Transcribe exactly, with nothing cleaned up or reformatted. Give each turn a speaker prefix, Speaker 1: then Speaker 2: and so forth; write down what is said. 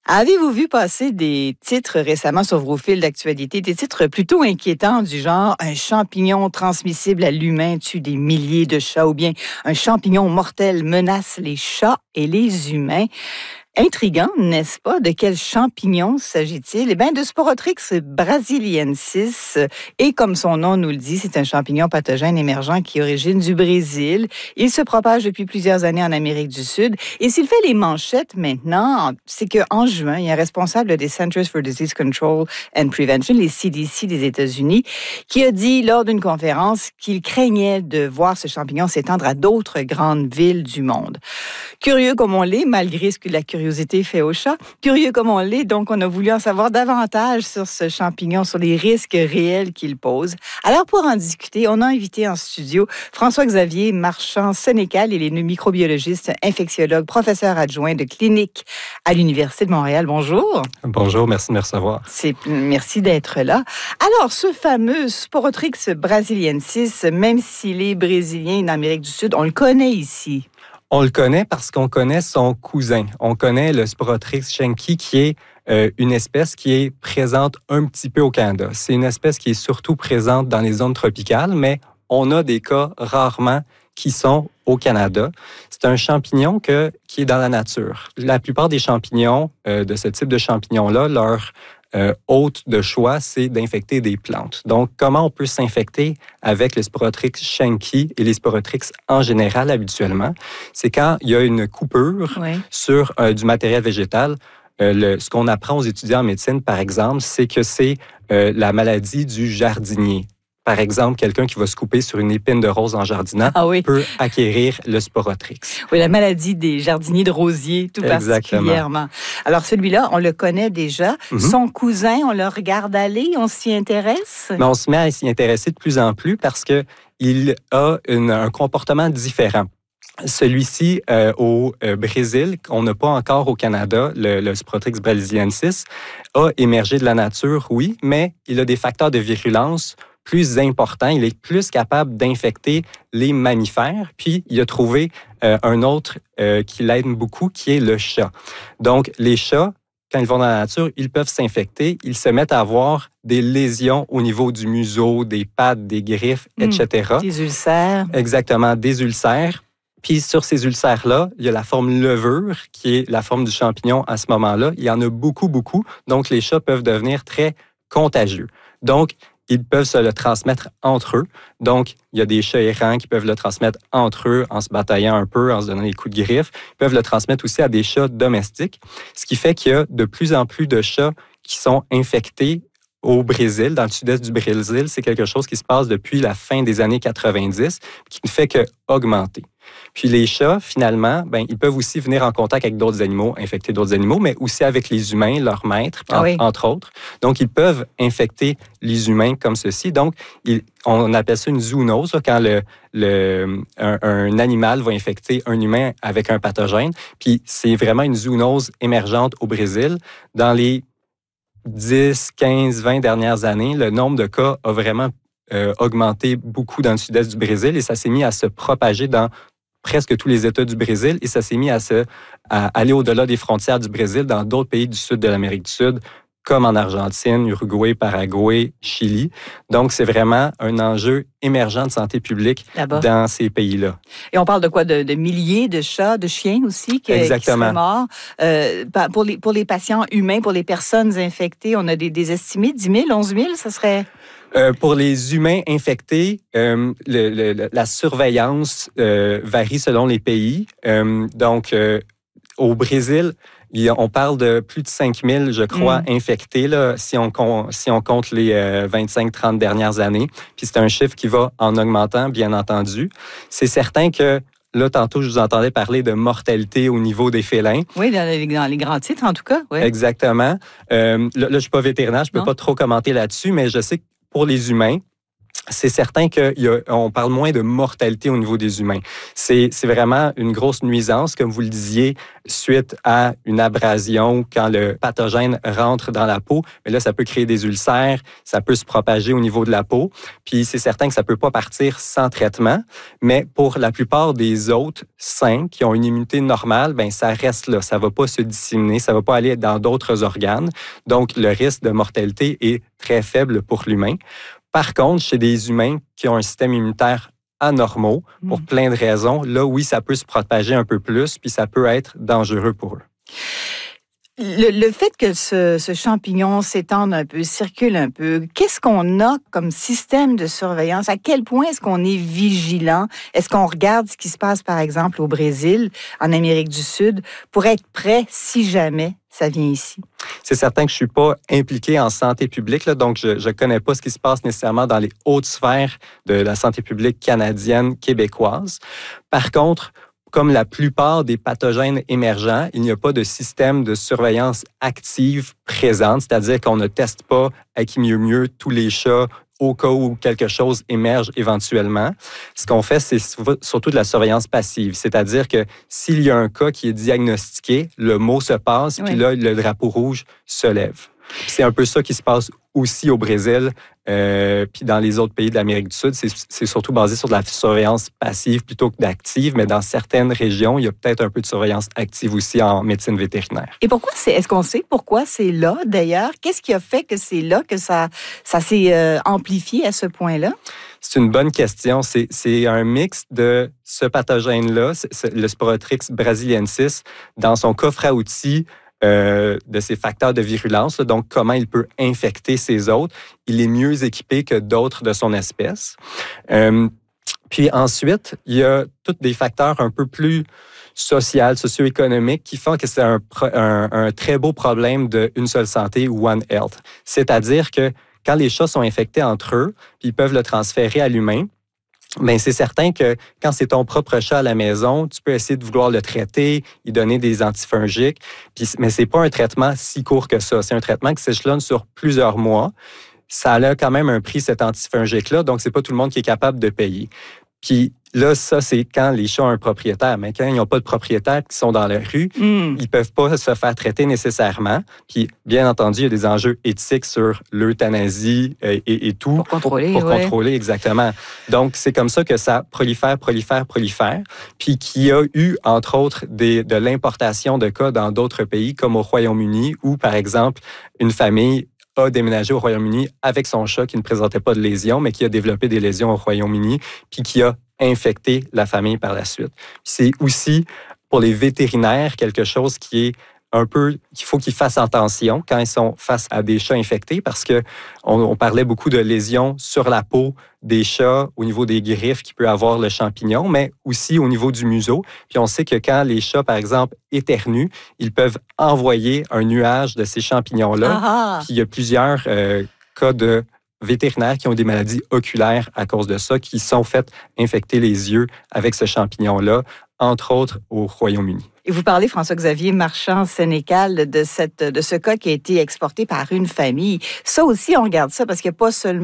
Speaker 1: Avez-vous vu passer des titres récemment sur vos fils d'actualité, des titres plutôt inquiétants du genre « Un champignon transmissible à l'humain tue des milliers de chats » ou bien « Un champignon mortel menace les chats et les humains ». Intriguant, n'est-ce pas? De quel champignon s'agit-il? Eh bien, de Sporotrix brasiliensis. Et comme son nom nous le dit, c'est un champignon pathogène émergent qui origine du Brésil. Il se propage depuis plusieurs années en Amérique du Sud. Et s'il fait les manchettes maintenant, c'est qu'en juin, il y a un responsable des Centers for Disease Control and Prevention, les C D C des États-Unis, qui a dit lors d'une conférence qu'il craignait de voir ce champignon s'étendre à d'autres grandes villes du monde. Curieux comme on l'est, malgré ce que la curiosité fait au chat. Curieux comme on l'est, donc on a voulu en savoir davantage sur ce champignon, sur les risques réels qu'il pose. Alors pour en discuter, on a invité en studio François-Xavier Marchand-Sénécal. Il est microbiologiste, infectiologue, professeur adjoint de clinique à l'Université de Montréal. Bonjour.
Speaker 2: Bonjour, merci de me recevoir.
Speaker 1: C'est, merci d'être là. Alors, ce fameux Sporotrix brasiliensis, même s'il est brésilien d'Amérique du Sud, on le connaît ici.
Speaker 2: On le connaît parce qu'on connaît son cousin. On connaît le Sporotrix schenki, qui est euh, une espèce qui est présente un petit peu au Canada. C'est une espèce qui est surtout présente dans les zones tropicales, mais on a des cas rarement qui sont au Canada. C'est un champignon que, qui est dans la nature. La plupart des champignons, euh, de ce type de champignons-là, leur Euh, hôte de choix, c'est d'infecter des plantes. Donc, comment on peut s'infecter avec le Sporotrix schenki et les Sporotrix en général habituellement? C'est quand il y a une coupure oui. sur euh, du matériel végétal. Euh, le, ce qu'on apprend aux étudiants en médecine, par exemple, c'est que c'est euh, la maladie du jardinier. Par exemple, quelqu'un qui va se couper sur une épine de rose en jardinant ah oui. peut acquérir le Sporotrix.
Speaker 1: Oui, la maladie des jardiniers de rosiers, tout Exactement. particulièrement. Alors, celui-là, on le connaît déjà. Mm-hmm. Son cousin, on le regarde aller, on s'y intéresse?
Speaker 2: Mais on se met à s'y intéresser de plus en plus parce qu'il a une, un comportement différent. Celui-ci, euh, au euh, Brésil, qu'on n'a pas encore au Canada, le, le Sporotrix brasiliensis, a émergé de la nature, oui, mais il a des facteurs de virulence plus important, il est plus capable d'infecter les mammifères. Puis, il a trouvé euh, un autre euh, qui l'aide beaucoup, qui est le chat. Donc, les chats, quand ils vont dans la nature, ils peuvent s'infecter. Ils se mettent à avoir des lésions au niveau du museau, des pattes, des griffes, mmh, et cetera.
Speaker 1: Des ulcères.
Speaker 2: Exactement, des ulcères. Puis, sur ces ulcères-là, il y a la forme levure, qui est la forme du champignon à ce moment-là. Il y en a beaucoup, beaucoup. Donc, les chats peuvent devenir très contagieux. Donc, ils peuvent se le transmettre entre eux. Donc, il y a des chats errants qui peuvent le transmettre entre eux en se bataillant un peu, en se donnant des coups de griffe. Ils peuvent le transmettre aussi à des chats domestiques, ce qui fait qu'il y a de plus en plus de chats qui sont infectés au Brésil, dans le sud-est du Brésil. C'est quelque chose qui se passe depuis la fin des années quatre-vingt-dix, qui ne fait qu'augmenter. Puis les chats, finalement, ben, ils peuvent aussi venir en contact avec d'autres animaux, infecter d'autres animaux, mais aussi avec les humains, leurs maîtres, ah oui. entre autres. Donc, ils peuvent infecter les humains comme ceci. Donc, ils, on appelle ça une zoonose, quand le, le, un, un animal va infecter un humain avec un pathogène. Puis, c'est vraiment une zoonose émergente au Brésil. Dans les dix, quinze, vingt dernières années, le nombre de cas a vraiment euh, augmenté beaucoup dans le sud-est du Brésil et ça s'est mis à se propager dans presque tous les États du Brésil et ça s'est mis à, se, à aller au-delà des frontières du Brésil dans d'autres pays du sud de l'Amérique du Sud, comme en Argentine, Uruguay, Paraguay, Chili. Donc, c'est vraiment un enjeu émergent de santé publique Là-bas. dans ces pays-là.
Speaker 1: Et on parle de quoi? De, de milliers de chats, de chiens aussi qui,
Speaker 2: Exactement.
Speaker 1: qui seraient morts. Euh, pour, les, pour les patients humains, pour les personnes infectées, on a des, des estimés, dix mille, onze mille, ça serait...
Speaker 2: Euh, pour les humains infectés, euh, le, le, la surveillance euh, varie selon les pays. Euh, donc, euh, au Brésil, il, on parle de plus de cinq mille, je crois, mmh. infectés, là, si, on, si on compte les euh, vingt-cinq trente dernières années. Puis c'est un chiffre qui va en augmentant, bien entendu. C'est certain que là, tantôt, je vous entendais parler de mortalité au niveau des félins.
Speaker 1: Oui, dans les, dans les grands titres, en tout cas. Oui.
Speaker 2: Exactement. Euh, là, là, je ne suis pas vétérinaire, je ne peux non. pas trop commenter là-dessus, mais je sais que pour les humains, c'est certain qu'on parle moins de mortalité au niveau des humains. C'est, c'est vraiment une grosse nuisance, comme vous le disiez, suite à une abrasion, quand le pathogène rentre dans la peau. Mais là, ça peut créer des ulcères, ça peut se propager au niveau de la peau. Puis c'est certain que ça ne peut pas partir sans traitement. Mais pour la plupart des autres sains qui ont une immunité normale, ben ça reste là. Ça ne va pas se disséminer, ça ne va pas aller dans d'autres organes. Donc, le risque de mortalité est très faible pour l'humain. Par contre, chez des humains qui ont un système immunitaire anormal, pour plein de raisons, là, oui, ça peut se propager un peu plus, puis ça peut être dangereux pour eux.
Speaker 1: Le, le fait que ce, ce champignon s'étende un peu, circule un peu, qu'est-ce qu'on a comme système de surveillance? À quel point est-ce qu'on est vigilant? Est-ce qu'on regarde ce qui se passe, par exemple, au Brésil, en Amérique du Sud, pour être prêt si jamais ça vient ici?
Speaker 2: C'est certain que je ne suis pas impliqué en santé publique, là, donc je ne connais pas ce qui se passe nécessairement dans les hautes sphères de la santé publique canadienne, québécoise. Par contre, comme la plupart des pathogènes émergents, il n'y a pas de système de surveillance active présente, c'est-à-dire qu'on ne teste pas à qui mieux mieux tous les chats au cas où quelque chose émerge éventuellement. Ce qu'on fait, c'est surtout de la surveillance passive, c'est-à-dire que s'il y a un cas qui est diagnostiqué, le mot se passe, oui. Puis là, le drapeau rouge se lève. C'est un peu ça qui se passe aussi au Brésil, euh, puis dans les autres pays de l'Amérique du Sud. C'est, c'est surtout basé sur de la surveillance passive plutôt que d'active, mais dans certaines régions, il y a peut-être un peu de surveillance active aussi en médecine vétérinaire.
Speaker 1: Et pourquoi c'est, est-ce qu'on sait pourquoi c'est là, d'ailleurs? Qu'est-ce qui a fait que c'est là, que ça, ça s'est euh, amplifié à ce point-là?
Speaker 2: C'est une bonne question. C'est, c'est un mix de ce pathogène-là, c'est, c'est le Sporotrix brasiliensis, dans son coffre à outils, Euh, de ses facteurs de virulence, là, donc comment il peut infecter ses hôtes. Il est mieux équipé que d'autres de son espèce. Euh, puis ensuite, il y a tous des facteurs un peu plus sociaux, socio-économiques qui font que c'est un, un, un très beau problème de une seule santé, One Health. C'est-à-dire que quand les chats sont infectés entre eux, puis ils peuvent le transférer à l'humain, bien, c'est certain que quand c'est ton propre chat à la maison, tu peux essayer de vouloir le traiter, lui donner des antifungiques, puis, mais c'est pas un traitement si court que ça. C'est un traitement qui s'échelonne sur plusieurs mois. Ça a quand même un prix, cet antifungique-là, donc c'est pas tout le monde qui est capable de payer. Puis là, ça, c'est quand les chats ont un propriétaire. Mais quand ils n'ont pas de propriétaire, qui sont dans la rue, mm. ils ne peuvent pas se faire traiter nécessairement. Puis, bien entendu, il y a des enjeux éthiques sur l'euthanasie et, et, et tout.
Speaker 1: Pour contrôler,
Speaker 2: Pour, pour
Speaker 1: ouais.
Speaker 2: contrôler, exactement. Donc, c'est comme ça que ça prolifère, prolifère, prolifère. Puis qu'il y a eu, entre autres, des, de l'importation de cas dans d'autres pays, comme au Royaume-Uni, où, par exemple, une famille a déménagé au Royaume-Uni avec son chat qui ne présentait pas de lésions, mais qui a développé des lésions au Royaume-Uni, puis qui a infecté la famille par la suite. Puis c'est aussi, pour les vétérinaires, quelque chose qui est un peu, qu'il faut qu'ils fassent attention quand ils sont face à des chats infectés, parce que on, on parlait beaucoup de lésions sur la peau des chats au niveau des griffes qui peut avoir le champignon, mais aussi au niveau du museau. Puis on sait que quand les chats, par exemple, éternuent, ils peuvent envoyer un nuage de ces champignons-là.
Speaker 1: Ah.
Speaker 2: Puis il y a plusieurs euh, cas de vétérinaires qui ont des maladies oculaires à cause de ça, qui sont fait infecter les yeux avec ce champignon-là, entre autres au Royaume-Uni.
Speaker 1: Et vous parlez, François-Xavier Marchand-Sénécal, de, cette, de ce cas qui a été exporté par une famille. Ça aussi, on regarde ça parce qu'il n'y a pas seulement